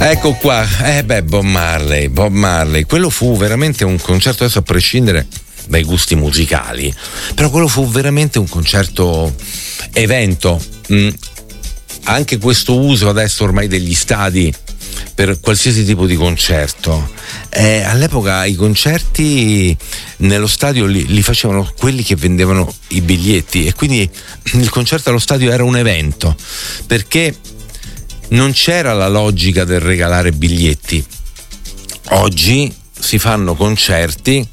Ecco qua, Bob Marley, quello fu veramente un concerto, adesso a prescindere dai gusti musicali, però quello fu veramente un concerto evento. Anche questo uso adesso ormai degli stadi per qualsiasi tipo di concerto, all'epoca i concerti nello stadio li facevano quelli che vendevano i biglietti, e quindi il concerto allo stadio era un evento, perché non c'era la logica del regalare biglietti. Oggi si fanno concerti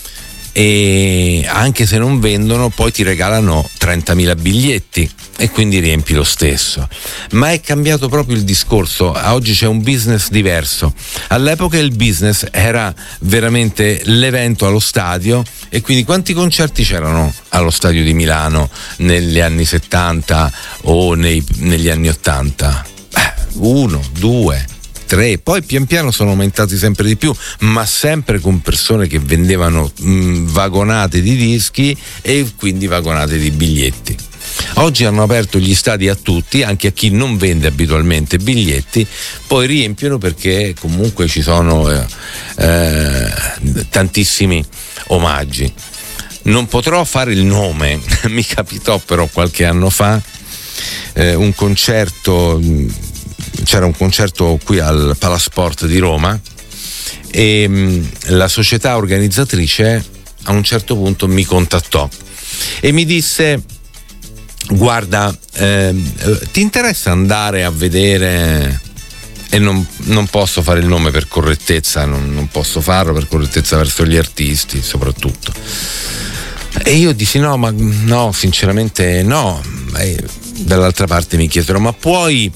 e anche se non vendono poi ti regalano 30.000 biglietti e quindi riempi lo stesso. Ma è cambiato proprio il discorso, oggi c'è un business diverso. All'epoca il business era veramente l'evento allo stadio, e quindi quanti concerti c'erano allo stadio di Milano negli anni 70 o negli anni 80? 1, 2, 3, poi pian piano sono aumentati sempre di più, ma sempre con persone che vendevano vagonate di dischi e quindi vagonate di biglietti. Oggi hanno aperto gli stadi a tutti, anche a chi non vende abitualmente biglietti, poi riempiono perché comunque ci sono tantissimi omaggi. Non potrò fare il nome, mi capitò però qualche anno fa un concerto. C'era un concerto qui al Palasport di Roma e la società organizzatrice a un certo punto mi contattò e mi disse: guarda, ti interessa andare a vedere, e non posso fare il nome per correttezza, non posso farlo per correttezza verso gli artisti soprattutto, e io dissi no, sinceramente no. Dall'altra parte mi chiesero: ma puoi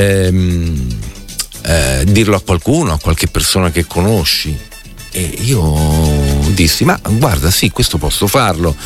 dirlo a qualcuno, a qualche persona che conosci? E io dissi: ma guarda, sì, questo posso farlo.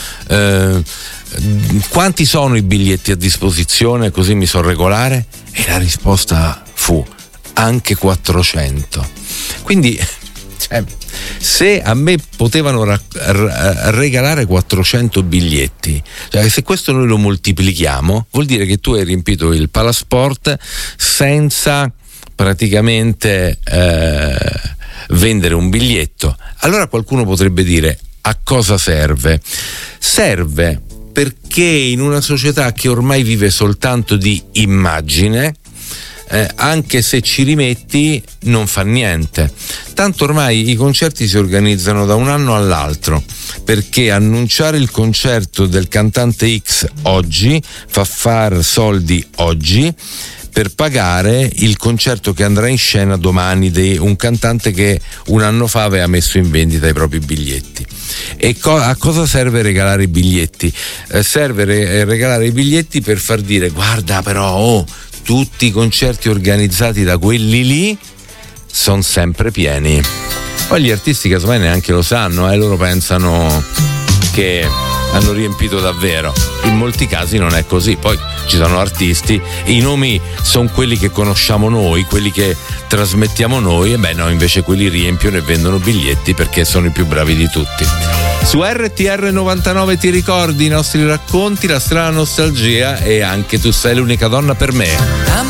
Quanti sono i biglietti a disposizione, così mi so regolare? E la risposta fu: anche 400. Quindi se a me potevano regalare 400 biglietti, cioè se questo noi lo moltiplichiamo, vuol dire che tu hai riempito il Palasport senza praticamente vendere un biglietto. Allora qualcuno potrebbe dire: a cosa serve? Serve perché in una società che ormai vive soltanto di immagine, anche se ci rimetti non fa niente. Tanto ormai i concerti si organizzano da un anno all'altro, perché annunciare il concerto del cantante X oggi fa far soldi oggi per pagare il concerto che andrà in scena domani di un cantante che un anno fa aveva messo in vendita i propri biglietti. E a cosa serve regalare i biglietti? Serve regalare i biglietti per far dire: guarda però, tutti i concerti organizzati da quelli lì sono sempre pieni. Poi gli artisti casomai neanche lo sanno, loro pensano che hanno riempito davvero. In molti casi non è così. Poi ci sono artisti, i nomi sono quelli che conosciamo noi, quelli che trasmettiamo noi, e no, invece quelli riempiono e vendono biglietti perché sono i più bravi di tutti. Su RTR 99 ti ricordi i nostri racconti, la strana nostalgia e anche Tu sei l'unica donna per me.